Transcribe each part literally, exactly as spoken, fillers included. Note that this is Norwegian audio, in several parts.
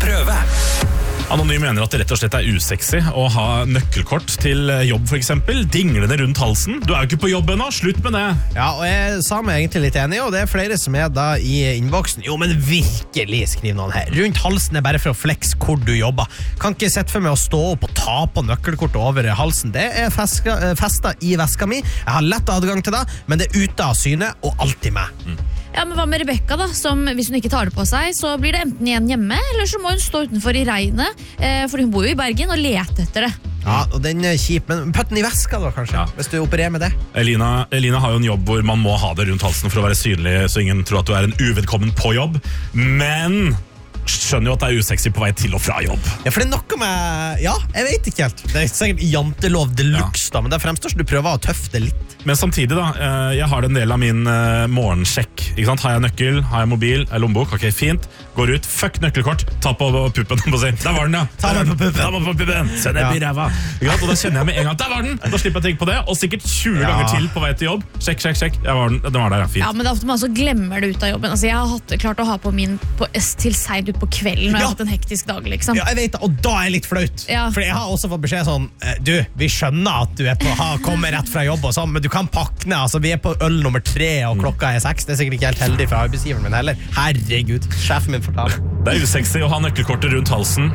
prøve. Anonym mener at det rett og slett er usexy å ha nøkkelkort til jobb for eksempel, dinglende rundt halsen. Du er jo ikke på jobb ennå, slutt med det. Ja, og jeg sa meg egentlig litt enig, og det er flere som er da i innboksen. Jo, men virkelig, skriver noen her. Rundt halsen er bare for å flex hvor du jobber. Kan ikke sette for meg å stå opp og ta på nøkkelkortet over halsen. Det er festet i veska mi. Jeg har lett adgang til det, men det er ute av syne og alltid med. Mm. Ja, men hva med Rebecca da, som hvis hun ikke tar det på seg, så blir det enten igjen hjemme, eller så må hun stå utenfor i regnet, eh, for hun bor jo i Bergen, og lete etter det. Ja, og den er kjip, men putt den i veska da, kanskje, Ja. hvis du opererer med det. Elina, Elina har jo en jobb hvor man må ha det rundt halsen for å være synlig, så ingen tror at du er en uvedkommen på jobb. Men skjønner jo at det er usexy på vei til og fra jobb. Ja, for det er noe med... Ja, jeg vet ikke helt. Det er sikkert jantelov deluxe da, men det fremstår som du prøver å tøffe det litt. Men samtidig da, eh, jeg har en del av min eh, morgensjekk, ikke sant? Har jeg nøkkel, har jeg mobil, er lommebok, ok, fint. Går ut, fuck nøkkelkort, ta på puppen på seg. Der var den, ja. Ta meg på puppen. Ta meg på puppen. Send deg Ja. i ræva. Ikke sant? Og da kjenner jeg med en gang, der var den. Da slipper jeg å tenke på det, og sikkert tjue Ja. ganger til på vei til jobb. Sjekk, sjekk, sjekk. Jeg var den, den var der, ja, fint. Ja, men det er ofte man også glemmer det ut av jobben. Altså, jeg har hatt, klart å ha på min på, til seid ut på kvelden, når jeg Ja. har hatt en hektisk dag, liksom. Ja, jeg vet det, og da er jeg litt flaut. Ja. For jeg har også fått beskjed sånn, eh, du, vi skjønner at du er på, ha, kommer rett fra jobb og sånn, men du kan pakke ned, altså vi er på øl nummer tre, og klokka er seks. Det er sikkert ikke helt heldig fra arbeidsgiveren min heller. Herregud, sjefen min fortaler. Det er usexy å ha nøkkelkortet rundt halsen.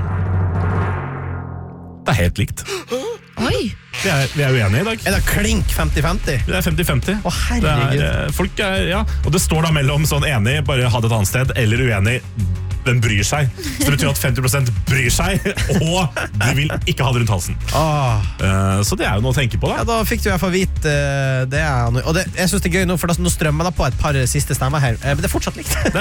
Det er helt likt. Oi! Vi er, vi er uenige i dag. Er det klink femti femti? Det er femti femti. Å, herregud. Det er, eh, folk er, ja, og det står da mellom sånn enig, bare ha det et annet sted, eller uenig, den bryr seg. Så det betyr at femti prosent bryr seg, og de vil ikke ha det rundt halsen. Åh. Eh, så det er jo noe å tenke på da. Ja, da fikk du i hvert fall vite eh, det. Er, og det, jeg synes det er gøy nå, for da, nå strømmer det på et par siste stemmer her. Eh, men det er fortsatt likt.